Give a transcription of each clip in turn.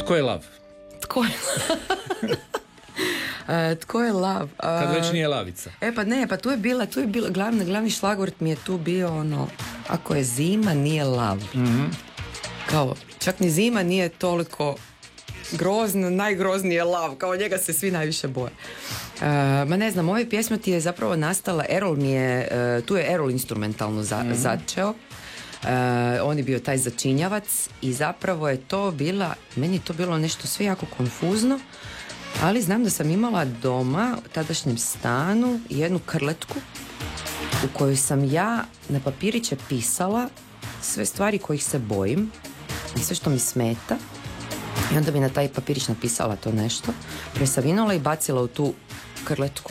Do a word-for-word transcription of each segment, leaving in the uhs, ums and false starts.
Tko je lav? Tko je Uh, tko je lav? Uh, Kad već nije lavica. E pa ne, pa tu je bila, tu je bila glavni, glavni šlagvort mi je tu bio ono, ako je zima, nije lav. Mm-hmm. Kao, čak ni zima nije toliko grozno, najgrozniji je lav, kao njega se svi najviše boje. Uh, ma ne znam, ove pjesma ti je zapravo nastala, Errol mi je, uh, tu je Errol instrumentalno za, mm-hmm. začeo. Uh, on je bio taj začinjavac i zapravo je to bila, meni je to bilo nešto sve jako konfuzno, ali znam da sam imala doma u tadašnjem stanu jednu krletku u kojoj sam ja na papiriće pisala sve stvari kojih se bojim i sve što mi smeta i onda bi na taj papirić napisala to nešto, presavinula i bacila u tu krletku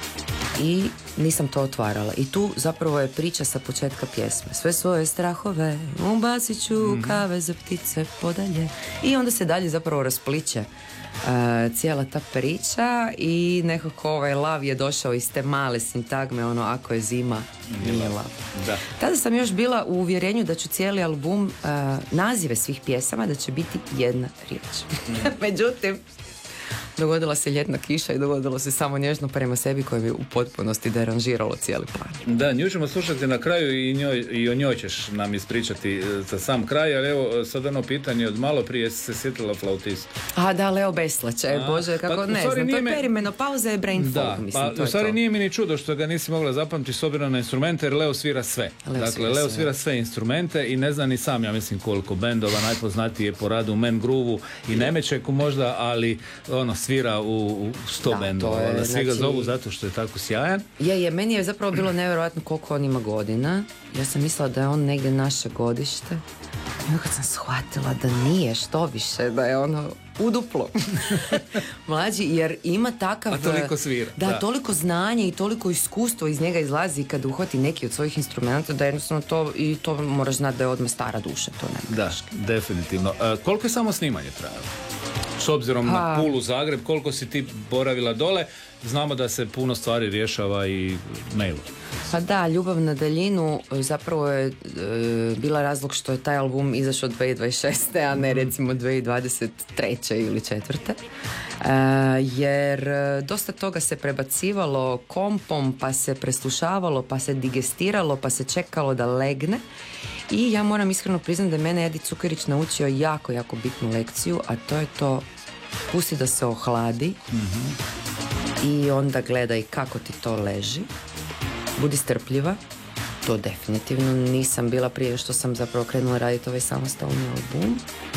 i nisam to otvarala. I tu zapravo je priča sa početka pjesme. Sve svoje strahove ubacit ću mm-hmm. kave za ptice podalje. I onda se dalje zapravo raspliče uh, cijela ta priča i nekako ovaj lav je došao iz te male sintagme, ono ako je zima, nije lav. Da. Tada sam još bila u uvjerenju da ću cijeli album, uh, nazive svih pjesama, da će biti jedna riječ. Mm. Međutim, dogodila se ljetna kiša i dogodilo se samo nježno prema sebi koje bi u potpunosti deranžiralo cijeli plan. Da, nju ćemo slušati na kraju i, njoj, i o njoj ćeš nam ispričati za sam kraj, ali evo sad ono pitanje od malo prije se sjetila flautist. A da, Leo Beslać, e, bože, kako pa, ne znam, to je me... perimenopauza je brain fog, da, mislim, pa, to je u stvari to. Nije mi ni čudo što ga nisi mogla zapamtiti s obzirom na instrumente, jer Leo svira sve. Leo dakle, svira Leo sve. svira sve instrumente i ne zna ni sam, ja mislim, koliko bendova, najpoznatiji je po radu u Man Groove-u i Nemečeku možda, ali ono, svira u, u sto da, bendova. Je, svi ga znači... zovu zato što je tako sjajan. Je, je, meni je zapravo bilo nevjerojatno koliko on ima godina. Ja sam mislila da je on negdje naše godište. I onda kad sam shvatila da nije, što više, da je ono uduplo mlađi, jer ima takav... A toliko svira. Da, da, toliko znanja i toliko iskustvo iz njega izlazi kad uhvati neki od svojih instrumenta, da jednostavno to, i to moraš znati da je odmah stara duša, to nema. Da, definitivno. A, koliko je samo snimanje trajalo? S obzirom ha. na Pulu, Zagreb, koliko si ti boravila dole, znamo da se puno stvari rješava i mailom. Pa da, Ljubav na daljinu zapravo je e, bila razlog što je taj album izašao dvije tisuće dvadeset šeste. a ne recimo dvije tisuće dvadeset treće ili četvrte. E, jer dosta toga se prebacivalo kompom, pa se preslušavalo, pa se digestiralo, pa se čekalo da legne. I ja moram iskreno priznati da je mene Edi Cukerić naučio jako, jako bitnu lekciju, a to je to, pusti da se ohladi mm-hmm. i onda gledaj kako ti to leži. Budi strpljiva, to definitivno nisam bila prije što sam zapravo krenula raditi ovaj samostalni album.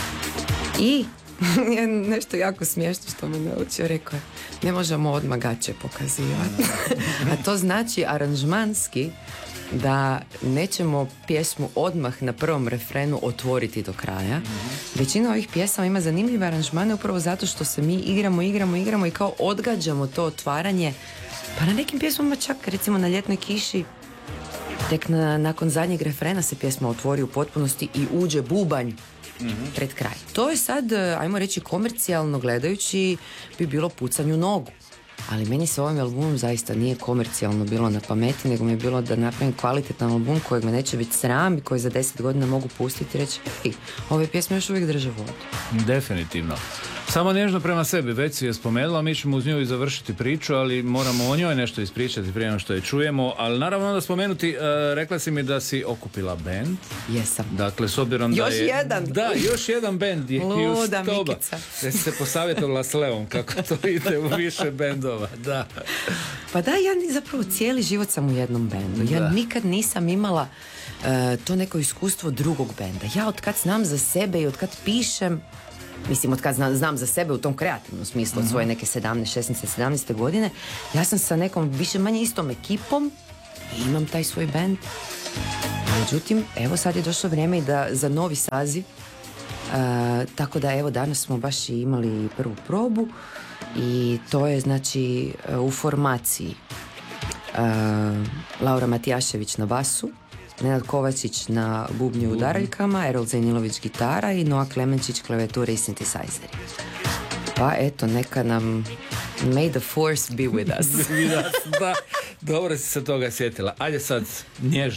I nešto jako smiješno što me naučio, rekao je, ne možemo odmah gaće pokazivati. A to znači aranžmanski da nećemo pjesmu odmah na prvom refrenu otvoriti do kraja. Mm-hmm. Većina ovih pjesama ima zanimljive aranžmane upravo zato što se mi igramo, igramo, igramo i kao odgađamo to otvaranje. Pa na nekim pjesmama čak, recimo na Ljetnoj kiši, tek na, nakon zadnjeg refrena se pjesma otvori u potpunosti i uđe bubanj mm-hmm. pred kraj. To je sad, ajmo reći, komercijalno gledajući bi bilo pucanju nogu. Ali meni se ovim albumom zaista nije komercijalno bilo na pameti, nego mi je bilo da napravim kvalitetan album kojeg me neće biti sram i koji za deset godina mogu pustiti i reći, hej, ove pjesme još uvijek drže vodu. Definitivno. Samo nježno prema sebi, već si je spomenula, mi ćemo uz nju i završiti priču, ali moramo o njoj nešto ispričati prije nego što je čujemo, ali naravno onda spomenuti, uh, rekla si mi da si okupila bend. Jesam. Dakle, s obzirom da još je... jedan. Da, još jedan bend je Luda uz toba. Mikica. Da si se posavjetovala s Leom kako to ide u više bendova, da. Pa da, ja zapravo cijeli život sam u jednom bendu. Ja da. nikad nisam imala uh, to neko iskustvo drugog benda. Ja od kad znam za sebe i od kad pišem, mislim, od kad znam, znam za sebe u tom kreativnom smislu, od svoje neke sedamnaeste, šesnaeste, sedamnaeste godine, ja sam sa nekom više manje istom ekipom i imam taj svoj bend. Međutim, evo sad je došlo vrijeme i da za novi saziv, uh, tako da evo danas smo baš i imali prvu probu i to je znači uh, u formaciji uh, Laura Matijašević na basu, Nenad Kovačić na bubnju udaraljkama, Erol Zajnilović gitara i Noa Klemenčić klavijature i synthesizeri. Pa eto, neka nam may the force be with us. Da, dobro si se toga sjetila. Ajde sad, nježno.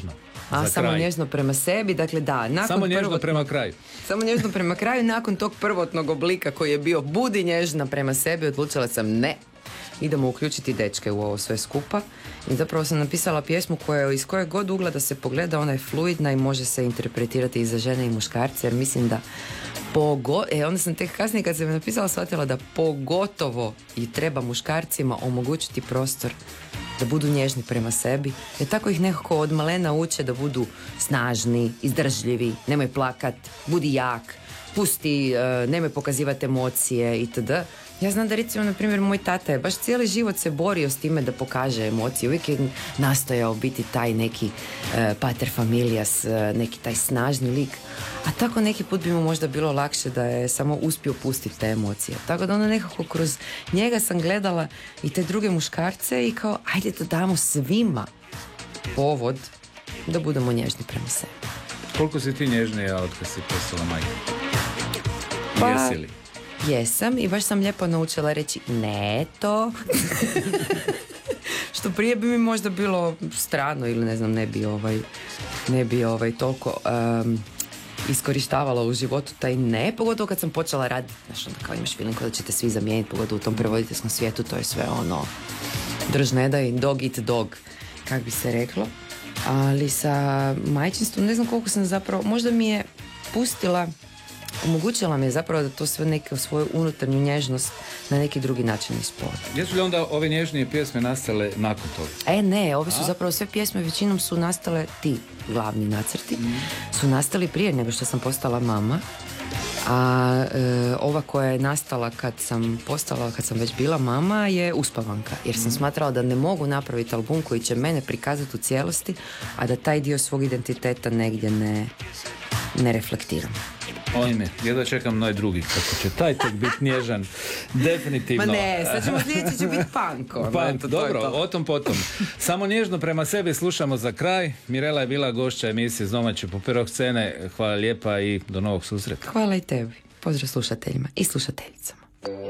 A, za samo kraj. nježno prema sebi, dakle da. Nakon Samo nježno prvotnog- prema kraju. Samo nježno prema kraju, nakon tog prvotnog oblika koji je bio budi nježna prema sebi, odlučila sam ne. Idemo uključiti dečke u ovo sve skupa. I zapravo sam napisala pjesmu koja iz kojeg god ugla da se pogleda, ona je fluidna i može se interpretirati i za žene i muškarce, jer mislim da pogo... E, onda sam tek kasnije kad sam je napisala shvatila da pogotovo i treba muškarcima omogućiti prostor da budu nježni prema sebi, jer tako ih nekako od malena uče da budu snažni, izdržljivi, nemoj plakat, budi jak, pusti, uh, nemoj pokazivati emocije itd. Ja znam da recimo, na primjer, moj tata je baš cijeli život se borio s time da pokaže emocije. Uvijek je nastojao biti taj neki uh, pater familias, uh, neki taj snažni lik. A tako neki put bi mu možda bilo lakše da je samo uspio pustiti te emocije. Tako da onda nekako kroz njega sam gledala i te druge muškarce i kao, ajde da damo svima povod da budemo nježni prema sebi. Koliko si ti nježnija od kad si postala majka? Pa- Jesi li? Jesam i baš sam lijepo naučila reći ne to. Što prije bi mi možda bilo strano ili ne znam, ne bi ovaj, ne bi ovaj toliko um, iskorištavala u životu taj ne, pogotovo kad sam počela raditi, znaš, onda kao imaš feeling da ćete svi zamijeniti, pogotovo u tom prevoditeljskom svijetu, to je sve ono drž ne daj, dog eat dog, kak bi se reklo. Ali sa majčinstvom ne znam koliko sam zapravo, možda mi je pustila, omogućila mi je zapravo da to sve neku svoju unutarnju nježnost na neki drugi način ispoljim. Jesu li onda ove nježnije pjesme nastale nakon toga? E ne, ove su zapravo sve pjesme, većinom su nastale, ti glavni nacrti, su nastali prije nego što sam postala mama. A e, ova koja je nastala kad sam postala, kad sam već bila mama, je Uspavanka. Jer sam smatrala da ne mogu napraviti album koji će mene prikazati u cijelosti, a da taj dio svog identiteta negdje ne, ne reflektiram. Ojme, jedva čekam onaj drugi, kako će taj tek biti nježan. Definitivno. Ma ne, sad ćemo sljedeći će biti punk. ono, Pa, eto, to je dobro, to. o tom potom. Samo nježno prema sebi slušamo za kraj. Mirela je bila gošća emisije iz domaće pop rock scene. Hvala lijepa i do novog susreta. Hvala i tebi. Pozdrav slušateljima i slušateljicama.